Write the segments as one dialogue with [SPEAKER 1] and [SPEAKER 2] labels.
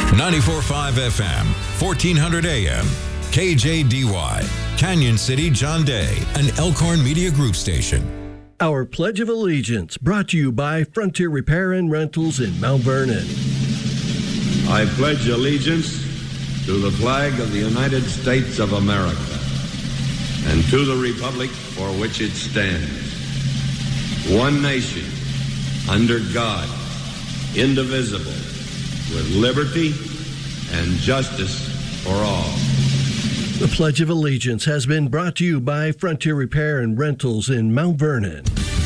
[SPEAKER 1] 94.5 FM, 1400 AM, KJDY, Canyon City, John Day, an Elkhorn Media Group station.
[SPEAKER 2] Our Pledge of Allegiance brought to you by Frontier Repair and Rentals in Mount Vernon.
[SPEAKER 3] I pledge allegiance to the flag of the United States of America and to the republic for which it stands, one nation, under God, indivisible, with liberty and justice for all.
[SPEAKER 2] The Pledge of Allegiance has been brought to you by Frontier Repair and Rentals in Mount Vernon.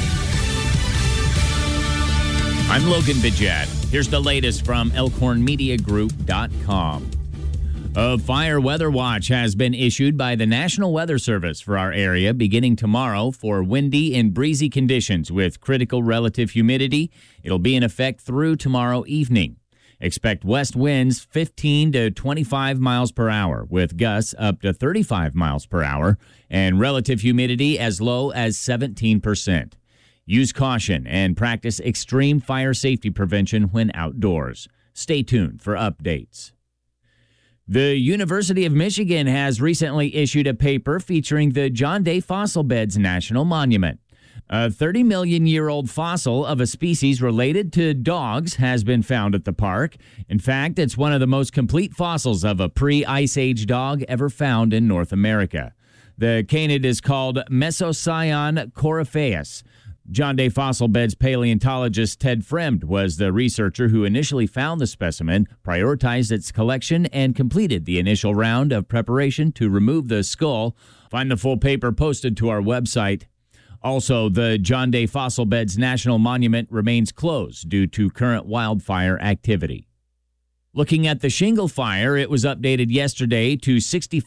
[SPEAKER 4] I'm Logan Bidget. Here's the latest from ElkhornMediaGroup.com. A fire weather watch has been issued by the National Weather Service for our area beginning tomorrow for windy and breezy conditions with critical relative humidity. It'll be in effect through tomorrow evening. Expect west winds 15 to 25 miles per hour with gusts up to 35 miles per hour and relative humidity as low as 17%. Use caution and practice extreme fire safety prevention when outdoors. Stay tuned for updates. The University of Michigan has recently issued a paper featuring the John Day Fossil Beds National Monument. A 30-million-year-old fossil of a species related to dogs has been found at the park. In fact, it's one of the most complete fossils of a pre-Ice Age dog ever found in North America. The canid is called Mesocyon coryphaeus. John Day Fossil Beds paleontologist Ted Fremd was the researcher who initially found the specimen, prioritized its collection, and completed the initial round of preparation to remove the skull. Find the full paper posted to our website. Also, the John Day Fossil Beds National Monument remains closed due to current wildfire activity. Looking at the shingle fire, it was updated yesterday to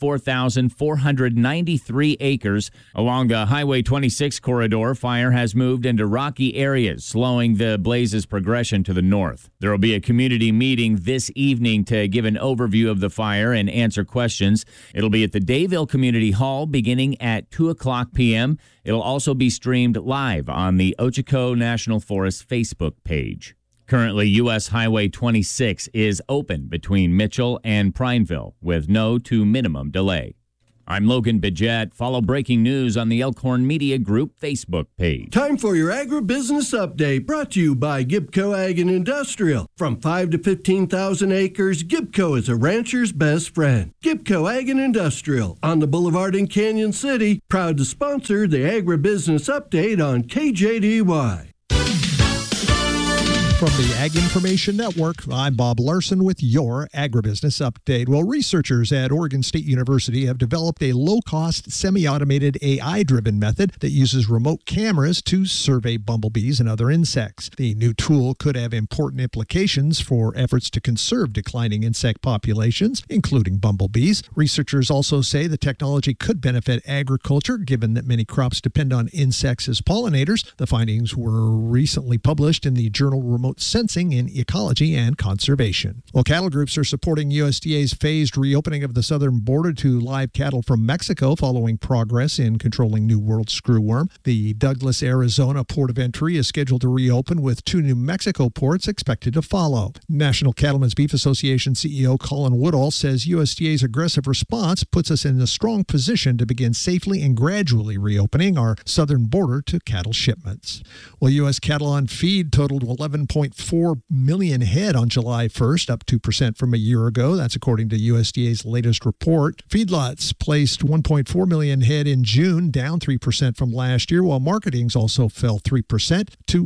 [SPEAKER 4] 64,493 acres. Along the Highway 26 corridor, fire has moved into rocky areas, slowing the blaze's progression to the north. There will be a community meeting this evening to give an overview of the fire and answer questions. It'll be at the Dayville Community Hall beginning at 2 o'clock p.m. It'll also be streamed live on the Ochoco National Forest Facebook page. Currently, U.S. Highway 26 is open between Mitchell and Prineville with no to minimum delay. I'm Logan Bidget. Follow breaking news on the Elkhorn Media Group Facebook page.
[SPEAKER 2] Time for your agribusiness update, brought to you by Gibco Ag and Industrial. From 5 to 15,000 acres, Gibco is a rancher's best friend. Gibco Ag and Industrial on the Boulevard in Canyon City, proud to sponsor the agribusiness update on KJDY.
[SPEAKER 5] From the Ag Information Network, I'm Bob Larson with your Agribusiness Update. Well, researchers at Oregon State University have developed a low-cost, semi-automated AI-driven method that uses remote cameras to survey bumblebees and other insects. The new tool could have important implications for efforts to conserve declining insect populations, including bumblebees. Researchers also say the technology could benefit agriculture, given that many crops depend on insects as pollinators. The findings were recently published in the journal Remote Sensing in Ecology and Conservation. Well, cattle groups are supporting USDA's phased reopening of the southern border to live cattle from Mexico following progress in controlling New World screwworm. The Douglas, Arizona port of entry is scheduled to reopen, with 2 New Mexico ports expected to follow. National Cattlemen's Beef Association CEO Colin Woodall says USDA's aggressive response puts us in a strong position to begin safely and gradually reopening our southern border to cattle shipments. Well, U.S. cattle on feed totaled 11.4 million head on July 1st, up 2% from a year ago. That's according to USDA's latest report. Feedlots placed 1.4 million head in June, down 3% from last year, while marketings also fell 3% to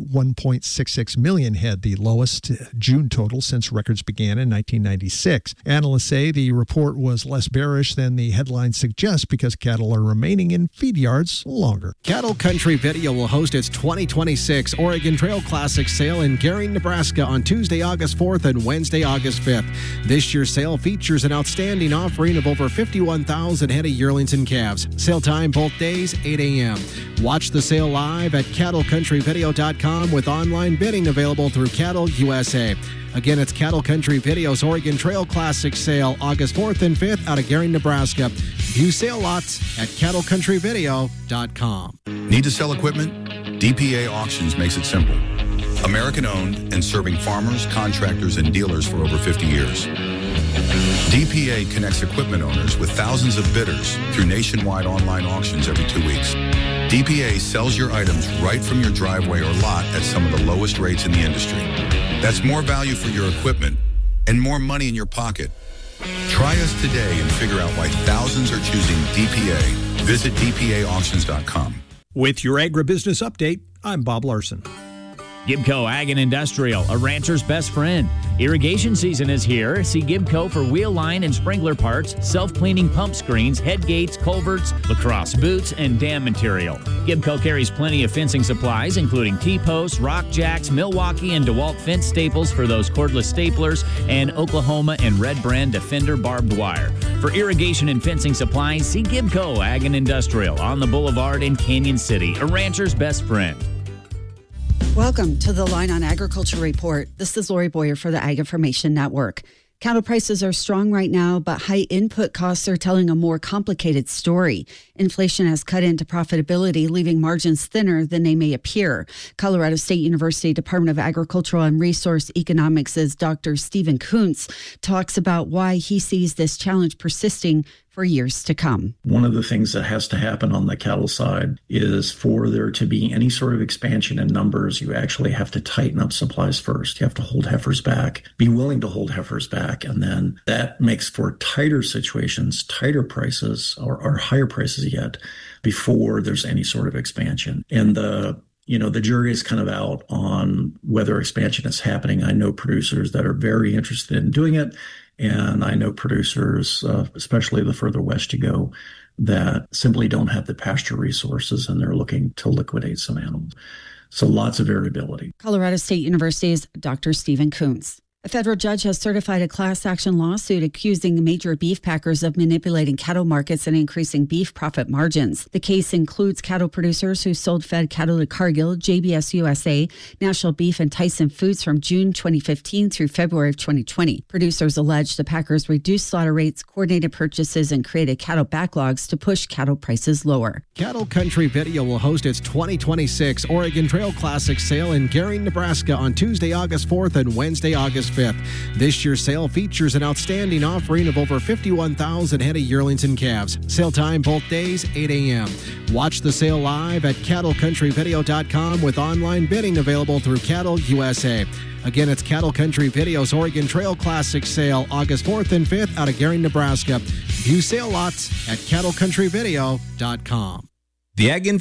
[SPEAKER 5] 1.66 million head, the lowest June total since records began in 1996. Analysts say the report was less bearish than the headline suggests because cattle are remaining in feed yards longer.
[SPEAKER 6] Cattle Country Video will host its 2026 Oregon Trail Classic sale in Gary, Nebraska on Tuesday, August 4th and Wednesday, August 5th. This year's sale features an outstanding offering of over 51,000 head of yearlings and calves. Sale time both days, 8 a.m. Watch the sale live at cattlecountryvideo.com with online bidding available through Cattle USA. Again, it's Cattle Country Video's Oregon Trail Classic sale August 4th and 5th out of Gary, Nebraska. View sale lots at cattlecountryvideo.com.
[SPEAKER 7] Need to sell equipment? DPA Auctions makes it simple. American-owned and serving farmers, contractors, and dealers for over 50 years. DPA connects equipment owners with thousands of bidders through nationwide online auctions every 2 weeks. DPA sells your items right from your driveway or lot at some of the lowest rates in the industry. That's more value for your equipment and more money in your pocket. Try us today and figure out why thousands are choosing DPA. Visit DPAauctions.com.
[SPEAKER 5] With your agribusiness update, I'm Bob Larson.
[SPEAKER 4] Gibco Ag and Industrial, a rancher's best friend. Irrigation season is here. See Gibco for wheel line and sprinkler parts, self-cleaning pump screens, head gates, culverts, lacrosse boots, and dam material. Gibco carries plenty of fencing supplies, including T-posts, rock jacks, Milwaukee and DeWalt fence staples for those cordless staplers, and Oklahoma and Red Brand Defender barbed wire. For irrigation and fencing supplies, see Gibco Ag and Industrial on the Boulevard in Canyon City, a rancher's best friend.
[SPEAKER 8] Welcome to the Line on Agriculture Report. This is Lori Boyer for the Ag Information Network. Cattle prices are strong right now, but high input costs are telling a more complicated story. Inflation has cut into profitability, leaving margins thinner than they may appear. Colorado State University Department of Agricultural and Resource Economics' Dr. Stephen Kuntz talks about why he sees this challenge persisting for years to come.
[SPEAKER 9] One of the things that has to happen on the cattle side is for there to be any sort of expansion in numbers, you actually have to tighten up supplies first. You have to hold heifers back, be willing to hold heifers back, and then that makes for tighter situations, tighter prices, or higher prices yet, before there's any sort of expansion. And the jury is kind of out on whether expansion is happening. I know producers that are very interested in doing it. And I know producers, especially the further west you go, that simply don't have the pasture resources and they're looking to liquidate some animals. So lots of variability.
[SPEAKER 8] Colorado State University's Dr. Stephen Kuntz. A federal judge has certified a class action lawsuit accusing major beef packers of manipulating cattle markets and increasing beef profit margins. The case includes cattle producers who sold fed cattle to Cargill, JBS USA, National Beef, and Tyson Foods from June 2015 through February of 2020. Producers allege the packers reduced slaughter rates, coordinated purchases, and created cattle backlogs to push cattle prices lower.
[SPEAKER 6] Cattle Country Video will host its 2026 Oregon Trail Classic sale in Gering, Nebraska on Tuesday, August 4th and Wednesday, August 5th. This year's sale features an outstanding offering of over 51,000 head of yearlings and calves. Sale time both days, 8 a.m. Watch the sale live at cattlecountryvideo.com with online bidding available through Cattle USA. Again, it's Cattle Country Video's Oregon Trail Classic sale August 4th and 5th out of Gering, Nebraska. View sale lots at cattlecountryvideo.com.
[SPEAKER 10] The Ag